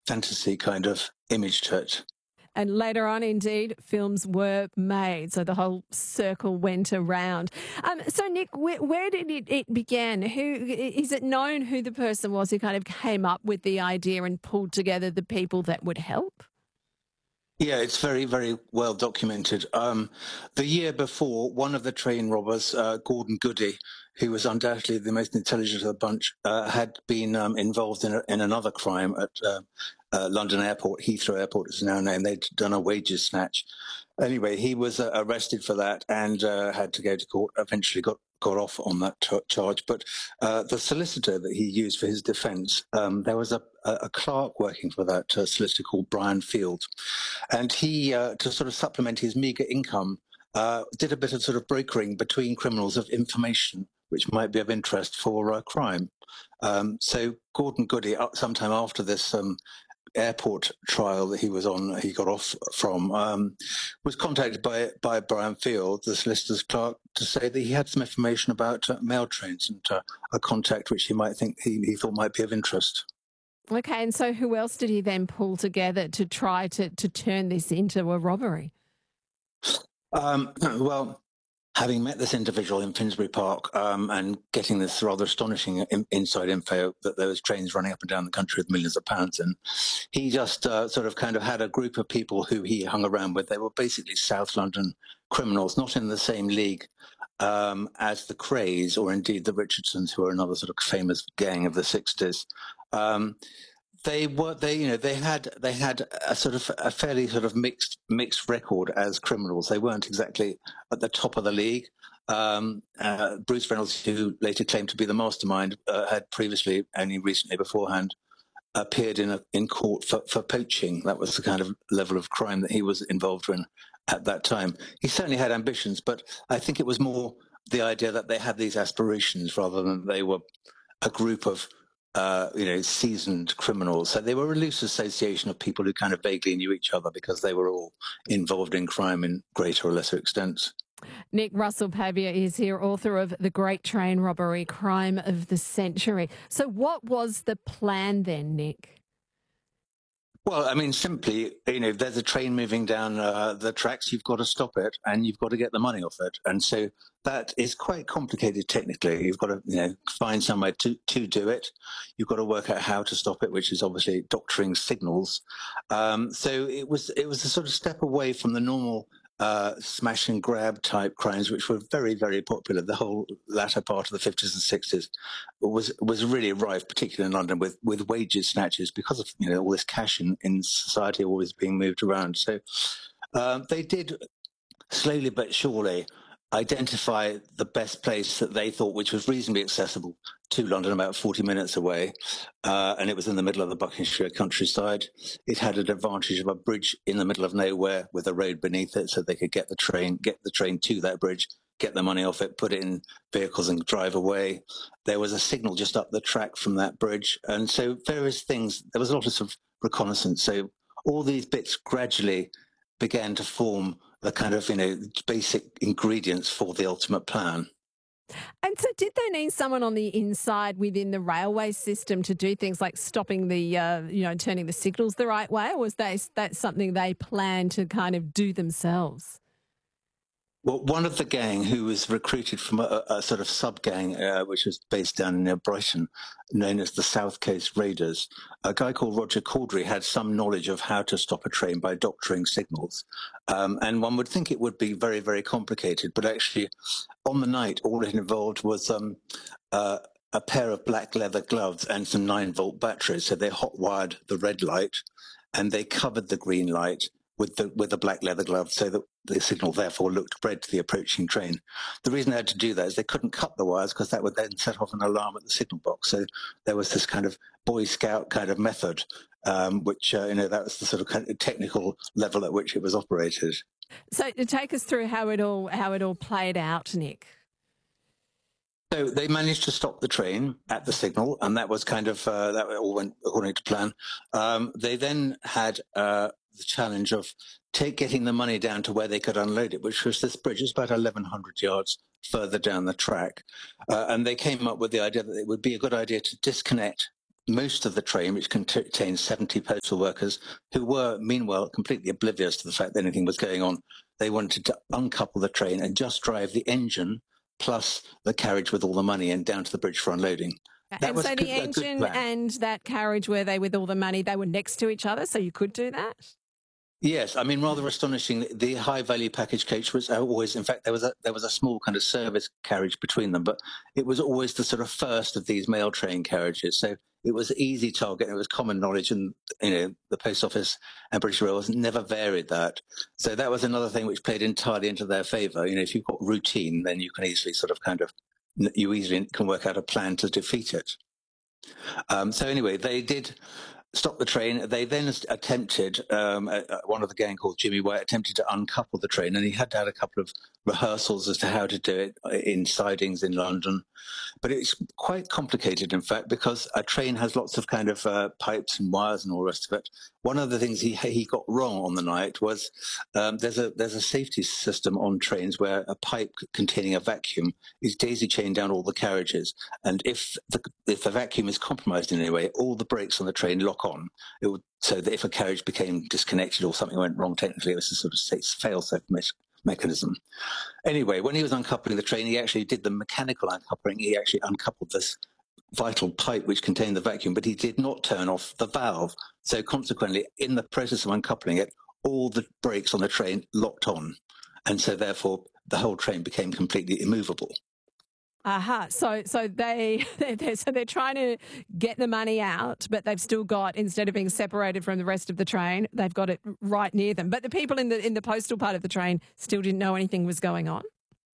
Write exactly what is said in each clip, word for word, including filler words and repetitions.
fantasy kind of image to it. And later on, indeed, films were made. So the whole circle went around. Um, so, Nick, where, where did it, it begin? Who is it known who the person was who kind of came up with the idea and pulled together the people that would help? Yeah, it's very, very well documented. Um, the year before, one of the train robbers, uh, Gordon Goody, who was undoubtedly the most intelligent of the bunch, uh, had been um, involved in, a, in another crime at uh, uh, London Airport, Heathrow Airport is now named. They'd done a wages snatch. Anyway, he was uh, arrested for that and uh, had to go to court. Eventually, got got off on that t- charge. But uh, the solicitor that he used for his defence, um, there was a, a clerk working for that uh, solicitor called Brian Field, and he, uh, to sort of supplement his meagre income, uh, did a bit of sort of brokering between criminals of information which might be of interest for uh, crime. Um, so Gordon Goody, uh, sometime after this um, airport trial that he was on, he got off from, um, was contacted by by Brian Field, the solicitor's clerk, to say that he had some information about uh, mail trains and uh, a contact which he might think he, he thought might be of interest. Okay, and so who else did he then pull together to try to, to turn this into a robbery? Um, well, having met this individual in Finsbury Park um, and getting this rather astonishing in- inside info that there was trains running up and down the country with millions of pounds in, he just uh, sort of kind of had a group of people who he hung around with. They were basically South London criminals, not in the same league um, as the Krays or indeed the Richardsons, who are another sort of famous gang of the sixties. Um, they were they you know they had they had a sort of a fairly sort of mixed mixed record as criminals. They weren't exactly at the top of the league. Um, uh, Bruce Reynolds, who later claimed to be the mastermind, uh, had previously, only recently beforehand, appeared in a, in court for, for poaching. That was the kind of level of crime that he was involved in at that time. He certainly had ambitions, but I think it was more the idea that they had these aspirations rather than they were a group of uh, you know, seasoned criminals. So they were a loose association of people who kind of vaguely knew each other because they were all involved in crime in greater or lesser extents. Nick Russell-Pavier is here, author of The Great Train Robbery, Crime of the Century. So what was the plan then, Nick? Well, I mean, simply, you know, if there's a train moving down uh, the tracks, you've got to stop it and you've got to get the money off it. And so that is quite complicated technically. You've got to, you know, find somewhere to, to do it. You've got to work out how to stop it, which is obviously doctoring signals. Um, so it was it was a sort of step away from the normal uh, smash and grab type crimes, which were very, very popular. The whole latter part of the fifties and sixties was was really rife, particularly in London, with, with wages snatches because of, you know, all this cash in, in society always being moved around. So um, they did slowly but surely identify the best place that they thought, which was reasonably accessible to London, about forty minutes away, uh, and it was in the middle of the Buckinghamshire countryside. It had an advantage of a bridge in the middle of nowhere with a road beneath it, so they could get the train, get the train to that bridge, get the money off it, put it in vehicles and drive away. There was a signal just up the track from that bridge, and so various things. There was a lot of, sort of reconnaissance. So all these bits gradually began to form the kind of, you know, basic ingredients for the ultimate plan. And so did they need someone on the inside within the railway system to do things like stopping the, uh, you know, turning the signals the right way, or was they, that something they planned to kind of do themselves? Well, one of the gang who was recruited from a, a sort of sub-gang, uh, which was based down near Brighton, known as the South Coast Raiders, a guy called Roger Caudry had some knowledge of how to stop a train by doctoring signals. Um, and one would think it would be very, very complicated, but actually on the night, all it involved was um, uh, a pair of black leather gloves and some nine-volt batteries. So they hot-wired the red light and they covered the green light with the with the black leather glove, so that the signal therefore looked red to the approaching train. The reason they had to do that is they couldn't cut the wires because that would then set off an alarm at the signal box. So there was this kind of Boy Scout kind of method, um, which, uh, you know, that was the sort of, kind of technical level at which it was operated. So to take us through how it all how it all played out, Nick. So they managed to stop the train at the signal, and that was kind of, uh, that all went according to plan. Um, they then had uh, the challenge of take, getting the money down to where they could unload it, which was this bridge. It's about eleven hundred yards further down the track. Uh, and they came up with the idea that it would be a good idea to disconnect most of the train, which contained seventy postal workers, who were, meanwhile, completely oblivious to the fact that anything was going on. They wanted to uncouple the train and just drive the engine plus the carriage with all the money and down to the bridge for unloading. That And was so good, the a good engine plan. and that carriage, were they with all the money? They were next to each other, so you could do that? Yes, I mean, rather astonishing. The high value package coach was always, in fact, there was a there was a small kind of service carriage between them, but it was always the sort of first of these mail train carriages. So it was easy target. It was common knowledge, and you know, the post office and British Railways never varied that. So that was another thing which played entirely into their favour. You know, if you've got routine, then you can easily sort of kind of you easily can work out a plan to defeat it. Um, so anyway, they did stop the train. They then attempted, um, uh, one of the gang called Jimmy White attempted to uncouple the train, and he had to have a couple of rehearsals as to how to do it in sidings in London. But it's quite complicated, in fact, because a train has lots of kind of uh, pipes and wires and all the rest of it. One of the things he he got wrong on the night was um, there's a there's a safety system on trains where a pipe containing a vacuum is daisy chained down all the carriages, and if the if the vacuum is compromised in any way, all the brakes on the train lock on. It would, so that if a carriage became disconnected or something went wrong technically, it was a sort of fail-safe me- mechanism. Anyway, when he was uncoupling the train, he actually did the mechanical uncoupling. He actually uncoupled this vital pipe which contained the vacuum, but he did not turn off the valve. So consequently, in the process of uncoupling it, all the brakes on the train locked on. And so therefore, the whole train became completely immovable. Aha. Uh-huh. So, so they, they're, so they're trying to get the money out, but they've still got, instead of being separated from the rest of the train, they've got it right near them. But the people in the in the postal part of the train still didn't know anything was going on.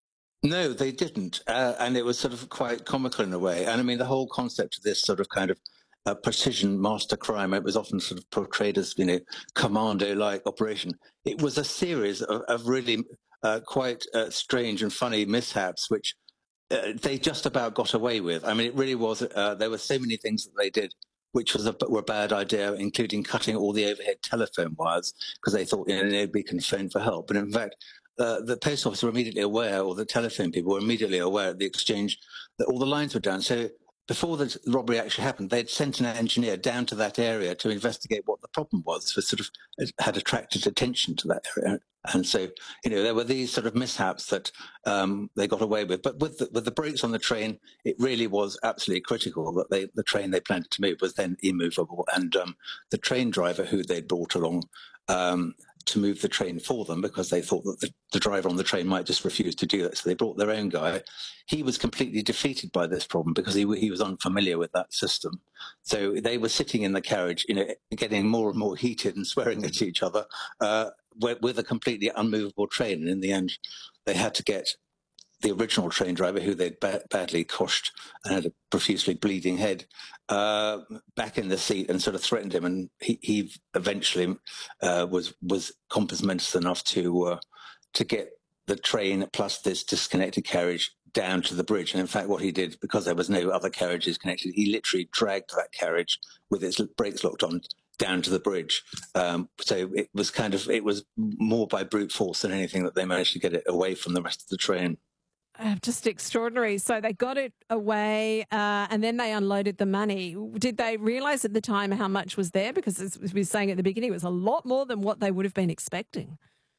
No, they didn't, uh, and it was sort of quite comical in a way. And I mean, the whole concept of this sort of kind of uh, precision master crime, it was often sort of portrayed as, you know, commando-like operation. It was a series of, of really uh, quite uh, strange and funny mishaps, which Uh, they just about got away with. I mean, it really was. Uh, there were so many things that they did which was a, were a bad idea, including cutting all the overhead telephone wires because they thought, you know, nobody can phone for help. But in fact, uh, the post office were immediately aware, or the telephone people were immediately aware at the exchange that all the lines were down. So before the robbery actually happened, they'd sent an engineer down to that area to investigate what the problem was. So sort of it had attracted attention to that area. And so, you know, there were these sort of mishaps that um, they got away with. But with the, with the brakes on the train, it really was absolutely critical that they, the train they planned to move was then immovable. And um, the train driver who they'd brought along um, to move the train for them, because they thought that the, the driver on the train might just refuse to do that. So they brought their own guy. He was completely defeated by this problem because he, he was unfamiliar with that system. So they were sitting in the carriage, you know, getting more and more heated and swearing at each other, uh, with, with a completely unmovable train. And in the end, they had to get the original train driver, who they'd ba- badly coshed and had a profusely bleeding head, uh, back in the seat and sort of threatened him. And he, he eventually uh, was was compassmentous enough to uh, to get the train plus this disconnected carriage down to the bridge. And in fact, what he did, because there was no other carriages connected, he literally dragged that carriage with its brakes locked on down to the bridge. Um, so it was kind of, it was more by brute force than anything that they managed to get it away from the rest of the train. Uh, just extraordinary. So they got it away uh, and then they unloaded the money. Did they realise at the time how much was there? Because as we were saying at the beginning, it was a lot more than what they would have been expecting.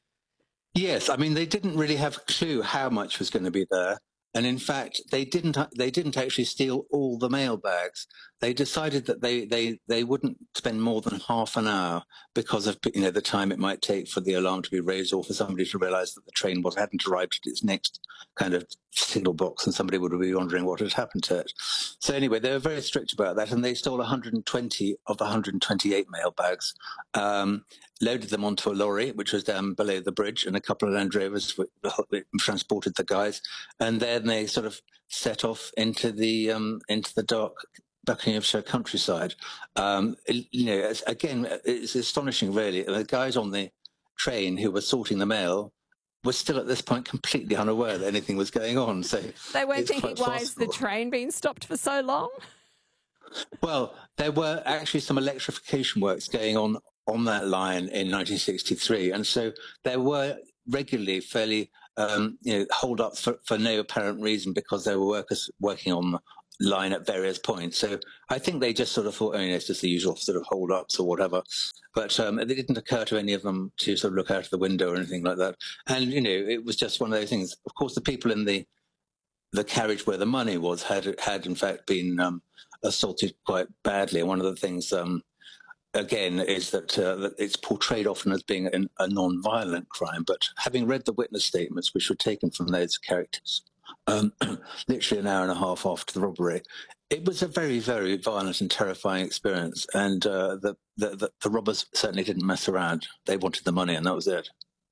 Yes, I mean, they didn't really have a clue how much was going to be there. And in fact, they didn't they didn't actually steal all the mail bags. They decided that they, they, they wouldn't spend more than half an hour because of, you know, the time it might take for the alarm to be raised or for somebody to realise that the train was hadn't arrived at its next kind of signal box, and somebody would be wondering what had happened to it. So anyway, they were very strict about that, and they stole one hundred twenty of the one hundred twenty-eight mail bags, um, loaded them onto a lorry, which was down below the bridge, and a couple of Land Rovers transported the guys, and then they sort of set off into the um, into the dark Buckinghamshire countryside. Um, you know, again, it's astonishing, really. The guys on the train who were sorting the mail were still at this point completely unaware that anything was going on. So they weren't thinking, why is the train being stopped for so long? Well, there were actually some electrification works going on on that line in nineteen sixty-three, and so there were regularly fairly um, you know hold-ups for, for no apparent reason, because there were workers working on line at various points. So I think they just sort of thought, oh, you know, it's just the usual sort of hold-ups or whatever. But um, it didn't occur to any of them to sort of look out of the window or anything like that. And, you know, it was just one of those things. Of course, the people in the the carriage where the money was had, had in fact, been um, assaulted quite badly. And one of the things, um, again, is that, uh, that it's portrayed often as being an, a non-violent crime. But having read the witness statements, which were taken from those characters, um, literally an hour and a half after the robbery, it was a very, very violent and terrifying experience. And uh, the, the, the, the robbers certainly didn't mess around. They wanted the money, and that was it.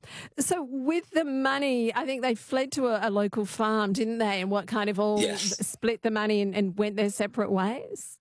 So with the money, I think they fled to a, a local farm, didn't they? And what kind of all Yes. split the money and, and went their separate ways?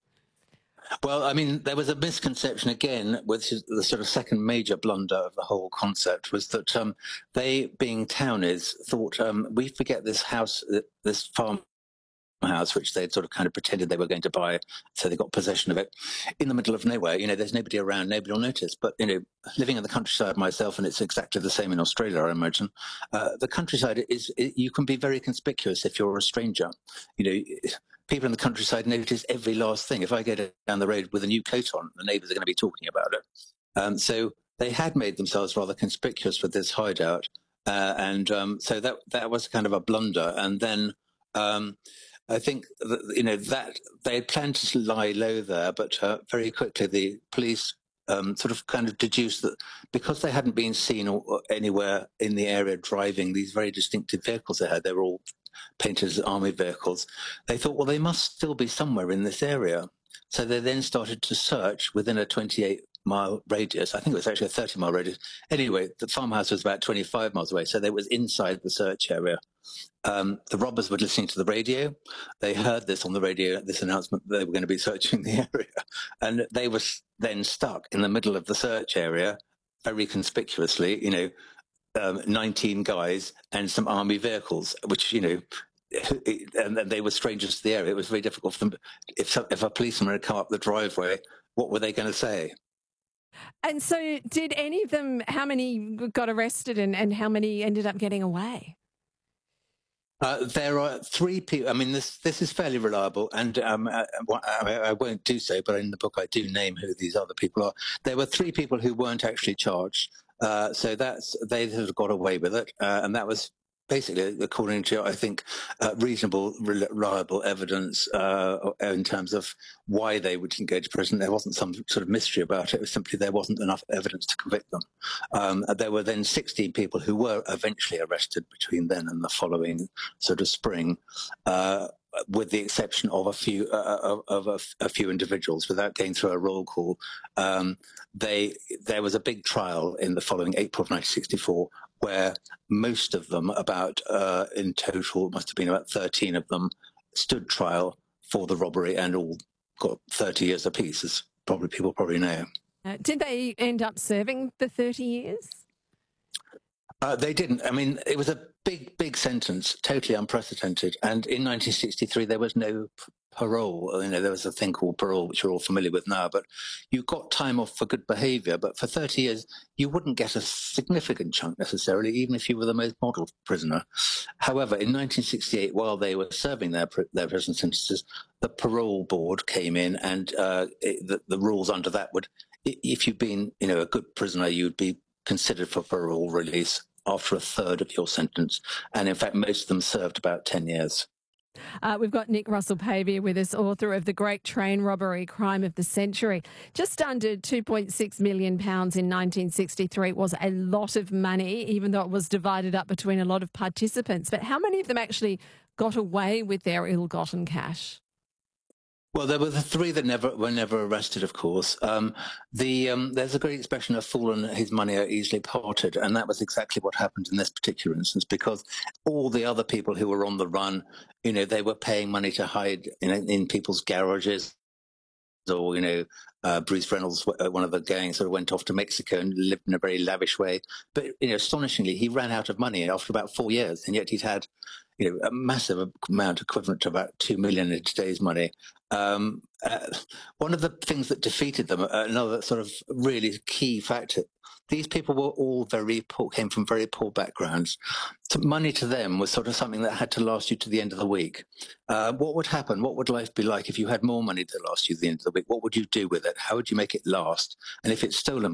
Well, I mean, there was a misconception again, which is the sort of second major blunder of the whole concept, was that um, they, being townies, thought um, we forget this house, this farm house, which they'd sort of kind of pretended they were going to buy, so they got possession of it in the middle of nowhere. You know, there's nobody around, nobody will notice. But, you know, living in the countryside myself, and it's exactly the same in Australia, I imagine, uh, the countryside is, it, you can be very conspicuous if you're a stranger. You know, people in the countryside notice every last thing. If I go down the road with a new coat on, the neighbours are going to be talking about it. Um, so they had made themselves rather conspicuous with this hideout. Uh, and um, so that that was kind of a blunder. And then um, I think, that, you know, that they had planned to lie low there, but uh, very quickly the police um, sort of kind of deduced that because they hadn't been seen or, or anywhere in the area driving these very distinctive vehicles they had, they were all painted as army vehicles, they thought, well, they must still be somewhere in this area. So they then started to search within a twenty-eight mile radius. I think it was actually a thirty mile radius. Anyway, the farmhouse was about twenty-five miles away, so they was inside the search area. Um, the robbers were listening to the radio. They heard this on the radio, this announcement that they were going to be searching the area. And they were then stuck in the middle of the search area, very conspicuously, you know, um, nineteen guys and some army vehicles, which, you know, and they were strangers to the area. It was very difficult for them. If, if a policeman had come up the driveway, what were they going to say? And so did any of them, how many got arrested and, and how many ended up getting away? Uh, there are three people. I mean, this this is fairly reliable, and um, I, I, I won't do so, but in the book I do name who these other people are. There were three people who weren't actually charged, uh, so that's they have got away with it, uh, and that was basically, according to, I think, uh, reasonable, reliable evidence uh, in terms of why they didn't go to prison. There wasn't some sort of mystery about it. It was simply there wasn't enough evidence to convict them. Um, there were then sixteen people who were eventually arrested between then and the following sort of spring, uh, with the exception of a few uh, of a, a few individuals. Without going through a roll call, um, they there was a big trial in the following April of nineteen sixty-four, where most of them, about uh, in total, must have been about thirteen of them, stood trial for the robbery and all got thirty years apiece, as probably people probably know. Uh, did they end up serving the thirty years? Uh, they didn't. I mean, it was a big, big sentence, totally unprecedented. And in nineteen sixty-three, there was no p- parole. You know, there was a thing called parole, which you're all familiar with now. But you got time off for good behaviour. But for thirty years, you wouldn't get a significant chunk necessarily, even if you were the most model prisoner. However, in nineteen sixty-eight, while they were serving their their prison sentences, the parole board came in, and uh, it, the, the rules under that would, if you'd been, you know, a good prisoner, you'd be considered for parole release after a third of your sentence. And in fact, most of them served about ten years. Uh, we've got Nick Russell-Pavey with us, author of The Great Train Robbery, Crime of the Century. Just under two point six million pounds in nineteen sixty-three was a lot of money, even though it was divided up between a lot of participants. But how many of them actually got away with their ill-gotten cash? Well, there were the three that never were never arrested, of course. Um, the um, there's a great expression of "fool and his money are easily parted," and that was exactly what happened in this particular instance, because all the other people who were on the run, you know, they were paying money to hide in, in people's garages, or, you know, uh, Bruce Reynolds, one of the gang, sort of went off to Mexico and lived in a very lavish way. But, you know, astonishingly, he ran out of money after about four years, and yet he'd had, you know, a massive amount equivalent to about two million in today's money. Um, uh, one of the things that defeated them, uh, another sort of really key factor these people were all very poor, came from very poor backgrounds. So money to them was sort of something that had to last you to the end of the week. Uh, what would happen? What would life be like if you had more money to last you to the end of the week? What would you do with it? How would you make it last? And if it's stolen